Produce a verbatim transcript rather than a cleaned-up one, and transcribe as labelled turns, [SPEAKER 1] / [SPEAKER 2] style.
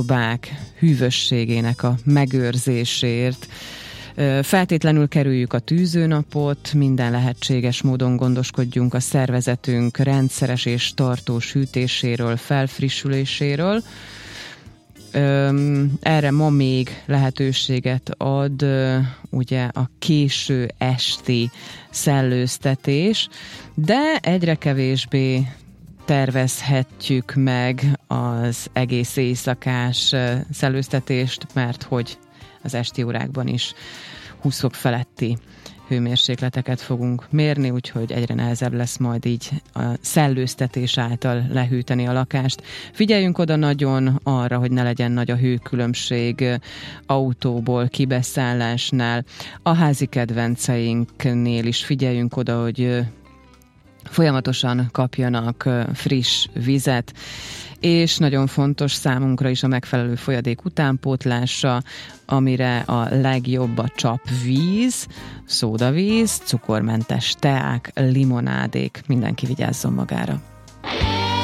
[SPEAKER 1] szakbák hűvösségének a megőrzésért. Feltétlenül kerüljük a tűzőnapot, minden lehetséges módon gondoskodjunk a szervezetünk rendszeres és tartós hűtéséről, felfrissüléséről. Erre ma még lehetőséget ad ugye a késő esti szellőztetés, de egyre kevésbé tervezhetjük meg az egész éjszakás szellőztetést, mert hogy az esti órákban is húsz fok feletti hőmérsékleteket fogunk mérni, úgyhogy egyre nehezebb lesz majd így a szellőztetés által lehűteni a lakást. Figyeljünk oda nagyon arra, hogy ne legyen nagy a hőkülönbség autóból kibeszállásnál. A házi kedvenceinknél is figyeljünk oda, hogy folyamatosan kapjanak friss vizet, és nagyon fontos számunkra is a megfelelő folyadék utánpótlása, amire a legjobb a csapvíz, szódavíz, cukormentes teák, limonádék. Mindenki vigyázzon magára.